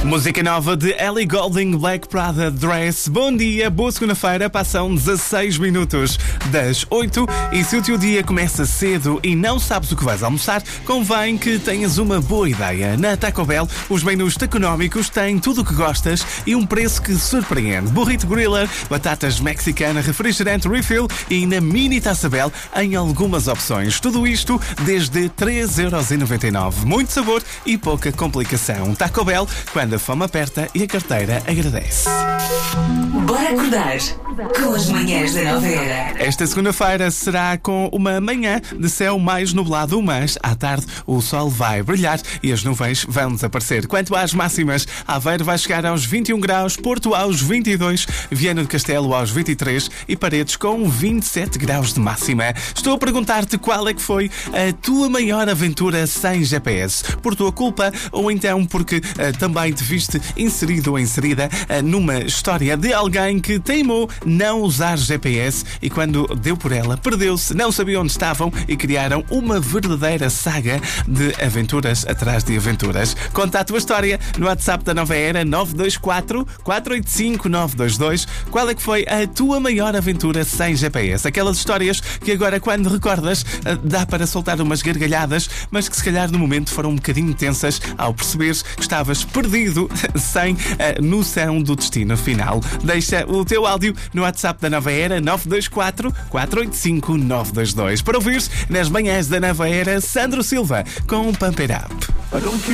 Música nova de Ellie Goulding, Black Prada Dress. Bom dia, boa segunda-feira, passam 16 minutos das 8 e se o teu dia começa cedo e não sabes o que vais almoçar, convém que tenhas uma boa ideia. Na Taco Bell, os menus económicos têm tudo o que gostas e um preço que surpreende. Burrito griller, batatas mexicana, refrigerante refill e na Mini Taça Bell em algumas opções. Tudo isto desde 3,99€. Muito sabor e pouca complicação. Taco Bell, quando a fome aperta e a carteira agradece. Bora acordar com as manhãs da Nova Era. Esta segunda-feira será com uma manhã de céu mais nublado, mas à tarde o sol vai brilhar e as nuvens vão desaparecer. Quanto às máximas, Aveiro vai chegar aos 21 graus, Porto aos 22, Viana do Castelo aos 23 e Paredes com 27 graus de máxima. Estou a perguntar-te qual é que foi a tua maior aventura sem GPS. Por tua culpa ou então porque também te viste inserido ou inserida numa história de alguém que teimou não usar GPS e quando deu por ela, perdeu-se, não sabia onde estavam e criaram uma verdadeira saga de aventuras atrás de aventuras. Conta a tua história no WhatsApp da Nova Era 924 485 922. Qual é que foi a tua maior aventura sem GPS? Aquelas histórias que agora quando recordas dá para soltar umas gargalhadas, mas que se calhar no momento foram um bocadinho tensas ao perceberes que estavas perdido sem a noção do destino final. Deixa o teu áudio no WhatsApp da Nova Era 924 485 922 para ouvires nas manhãs da Nova Era Sandro Silva com o Pump It Up.